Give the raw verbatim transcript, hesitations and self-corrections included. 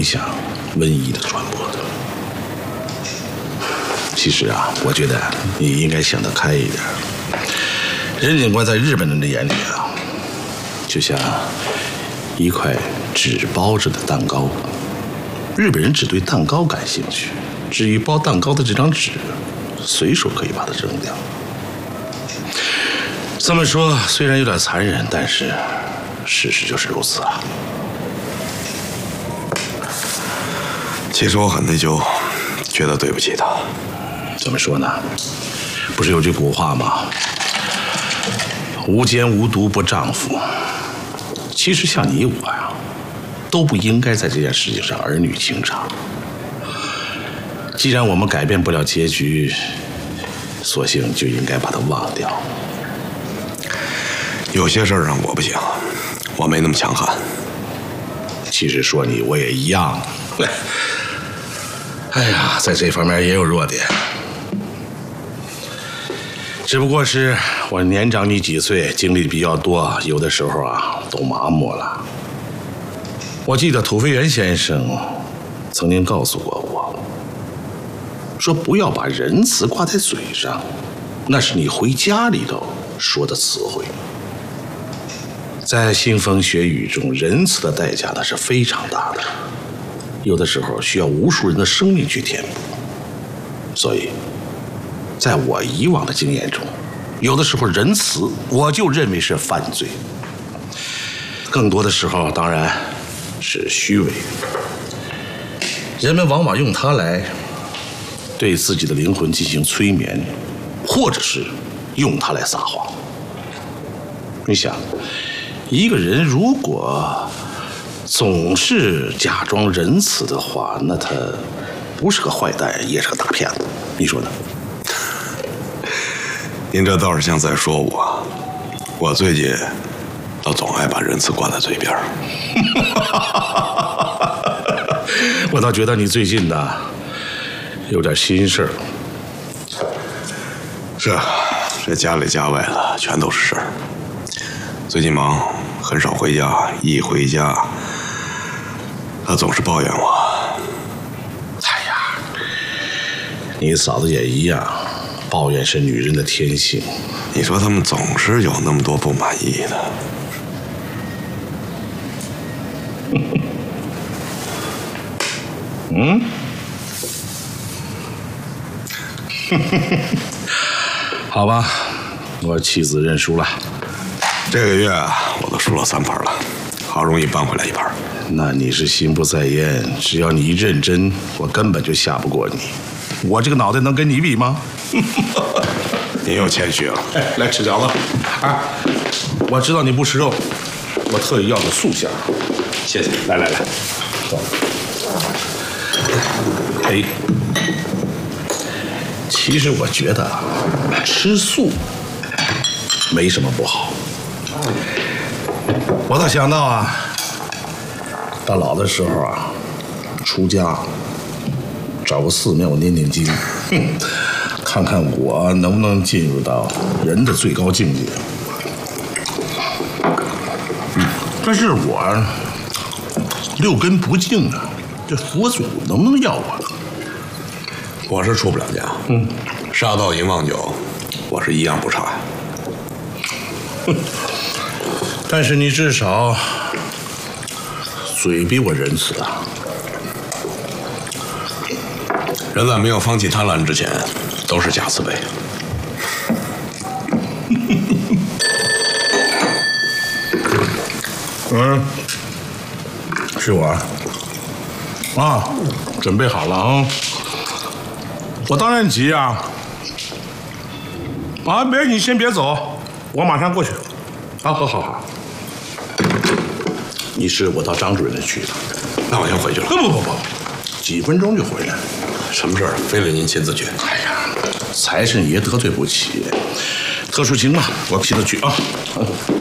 影响瘟疫的传播的。其实啊，我觉得你应该想得开一点。任警官在日本人的眼里啊，就像一块纸包着的蛋糕，日本人只对蛋糕感兴趣，至于包蛋糕的这张纸，随手可以把它扔掉。这么说虽然有点残忍，但是事实就是如此啊。 其实我很内疚，觉得对不起他。 怎么说呢？不是有句古话吗？无奸无毒不丈夫。其实像你我呀，都不应该在这件事情上儿女情长。既然我们改变不了结局，索性就应该把它忘掉。 有些事儿上我不行，我没那么强悍。 其实说你我也一样。哎呀，在这方面也有弱点。只不过是我年长你几岁，经历比较多，有的时候啊都麻木了。我记得土肥原先生曾经告诉过我，说不要把仁慈挂在嘴上，那是你回家里头说的词汇。在腥风血雨中，仁慈的代价那是非常大的，有的时候需要无数人的生命去填补。所以在我以往的经验中，有的时候仁慈我就认为是犯罪，更多的时候当然是虚伪。人们往往用它来对自己的灵魂进行催眠，或者是用它来撒谎。你想，一个人如果总是假装仁慈的话，那他不是个坏蛋，也是个大骗子。你说呢？ 您这倒是像在说我。我最近倒总爱把仁慈挂在嘴边。 我倒觉得你最近呢有点心事儿。 是啊，这家里家外的全都是事儿。最近忙，很少回家，一回家他总是抱怨我。 哎呀，你嫂子也一样，抱怨是女人的天性。 你说他们总是有那么多不满意的。 嗯？好吧，我弃子认输了。 这个月我都输了三盘了，好容易扳回来一盘。 那你是心不在焉，只要你一认真，我根本就下不过你。我这个脑袋能跟你比吗？ 您又谦虚了。 哎，来吃饺子。啊，我知道你不吃肉，我特意要的素馅。 谢谢。 来来来，走。哎，其实我觉得吃素没什么不好。我倒想到啊，到老的时候啊，出家，找个寺庙念念经，哼，看看我能不能进入到人的最高境界。嗯，但是我六根不净啊，这佛祖能不能要我？ 我是出不了家。嗯，杀盗淫妄酒，我是一样不差。 哼，但是你至少嘴比我仁慈啊。 人在没有放弃贪婪之前，都是假慈悲。 嗯，是我啊，准备好了啊！我当然急啊！啊，别，你先别走，我马上过去。好，好，好，好。你是我到张主任那去的， 那我先回去了。 不不不不，几分钟就回来。 什么事儿？非得您亲自去？ 哎呀，财神爷得罪不起，特殊情况，我亲自去啊。